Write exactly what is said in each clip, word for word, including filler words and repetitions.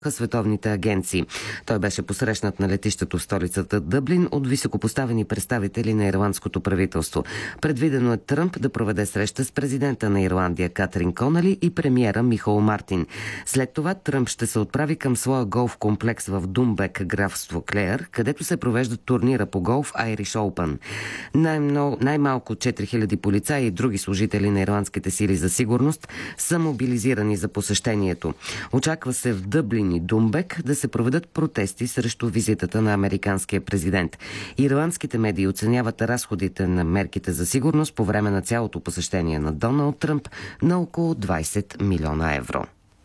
световните агенции. Той беше посрещнат на летището в столицата Дъблин от високопоставени представители на ирландското правителство. Предвидено е Тръмп да проведе среща с президента на Ирландия Катрин Конали и премиера Михаел Мартин. След това Тръмп ще се отправи към своя голф комплекс в Думбек, графство Клеер, където се провежда турнира по голф Irish Open. Най-много, най-малко четири хиляди полицаи и други служители на ирландските сили за сигурност са мобилизирани за посещението. Очаква се в Дъблин и Думбек да се проведат протести срещу визитата на американския президент. Ирландските медии оценяват разходите на мерките за сигурност по време на цялото посещение на Доналд Тръмп на около двайсет милиона евро.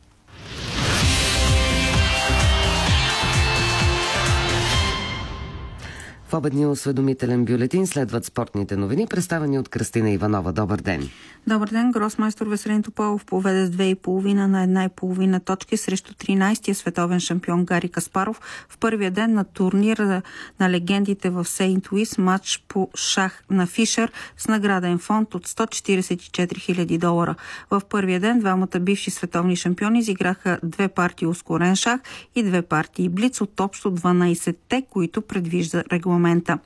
В обедния осведомителен бюлетин следват спортните новини, представени от Кръстина Иванова. Добър ден! Добър ден! Гросмайстор Веселин Тополов поведе с две и половина на една и половина точки срещу тринайсетия световен шампион Гари Каспаров в първия ден на турнира на легендите в Сейнт Луис, матч по шах на Фишер с награден фонд от сто четирийсет и четири хиляди долара. В първия ден двамата бивши световни шампиони изиграха две партии ускорен шах и две партии блиц от общо дванайсетте, които предвижда регламент.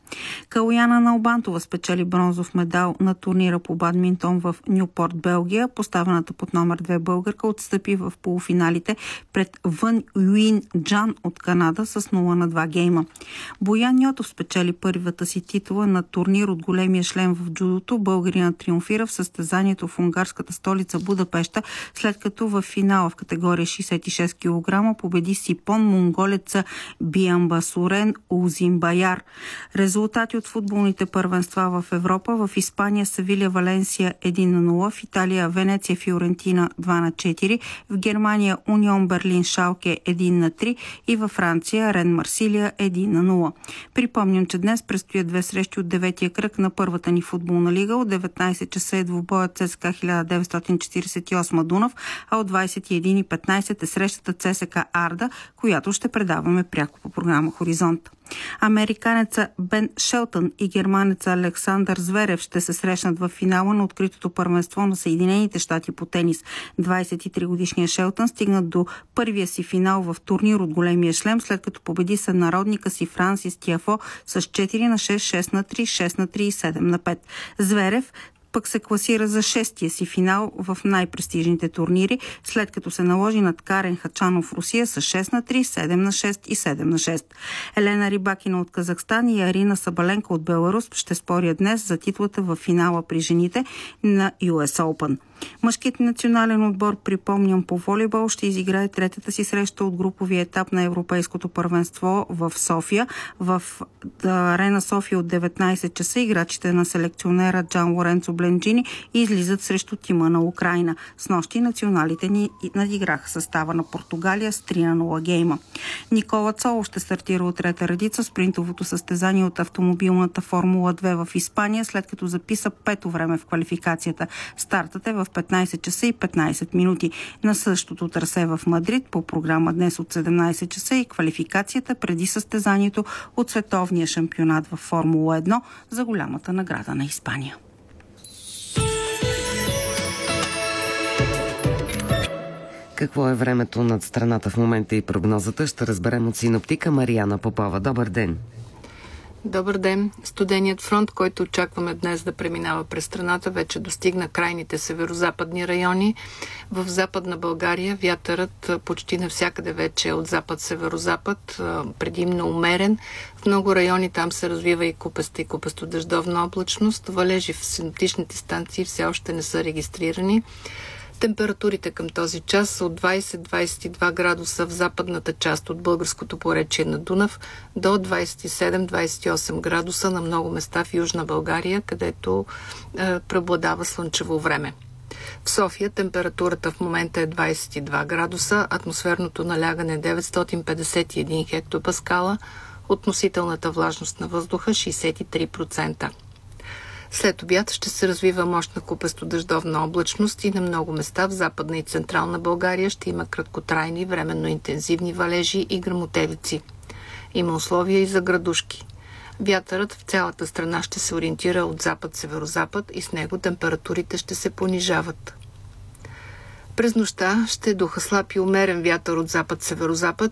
Калояна Налбантова спечели бронзов медал на турнира по бадминтон в Нюпорт, Белгия. Поставената под номер две българка отстъпи в полуфиналите пред Вън Юин Джан от Канада с нула на два гейма. Боян Ньотов спечели първата си титла на турнир от големия шлем в джудото. Българинът триумфира в състезанието в унгарската столица Будапеща, след като в финала в категория шейсет и шест килограма победи Сипон монголеца Биамбасурен Узимбаяр. Резултати от футболните първенства в Европа: в Испания Севиля Валенсия едно на нула, в Италия Венеция Фиорентина два на четири, в Германия Унион Берлин Шалке едно на три и във Франция Рен Марсилия едно на нула. Припомням, че днес предстоят две срещи от деветия кръг на първата ни футболна лига. От деветнайсет часа е двубоят ЦСКА хиляда деветстотин четирийсет и осем Дунав, а от двайсет и една и петнайсет е срещата ЦСКА Арда, която ще предаваме пряко по програма Хоризонт. Американеца Бен Шелтън и германеца Александър Зверев ще се срещнат в финала на откритото първенство на Съединените щати по тенис. двайсет и три годишният Шелтън стигна до първия си финал в турнир от големия шлем, след като победи сънародника си Франсис Тиафо с четири на шест, шест на три, шест на три и седем на пет. Зверев пък се класира за шестия си финал в най-престижните турнири, след като се наложи над Карен Хачанов в Русия с шест на три, седем на шест и седем на шест. Елена Рибакина от Казахстан и Арина Сабаленко от Беларус ще спорят днес за титлата в финала при жените на Ю Ес Open. Мъжкият национален отбор, припомням, по волейбол ще изиграе третата си среща от груповия етап на Европейското първенство в София. В Арена София от деветнайсет часа играчите на селекционера Джан Лоренцо Бленджини излизат срещу тима на Украйна. Снощи националите ни надиграха състава на Португалия с три на нула гейма. Никола Цолов ще стартира от трета редица спринтовото състезание от автомобилната Формула две в Испания, след като записа пето време в квалификацията. Стартът е в петнайсет часа и петнайсет минути. На същото трасе в Мадрид по програма днес от седемнайсет часа и квалификацията преди състезанието от световния шампионат в Формула едно за голямата награда на Испания. Какво е времето над страната в момента и прогнозата ще разберем от синоптика Мариана Попова. Добър ден! Добър ден! Студеният фронт, който очакваме днес да преминава през страната, вече достигна крайните северо-западни райони. В Западна България вятърът почти навсякъде вече е от запад-северо-запад, предимно умерен. В много райони там се развива и купеста и купесто-дъждовна облачност. Валежи в синоптичните станции все още не са регистрирани. Температурите към този час са от двайсет до двайсет и два градуса в западната част от българското поречие на Дунав до двайсет и седем до двайсет и осем градуса на много места в Южна България, където е, преобладава слънчево време. В София температурата в момента е двайсет и два градуса, атмосферното налягане е деветстотин петдесет и един хектопаскала, относителната влажност на въздуха шейсет и три процента. След обяд ще се развива мощна купесто-дъждовна облачност и на много места в Западна и Централна България ще има краткотрайни, временно интензивни валежи и гръмотевици. Има условия и за градушки. Вятърът в цялата страна ще се ориентира от запад-северозапад и с него температурите ще се понижават. През нощта ще духа слаб и умерен вятър от запад-северозапад.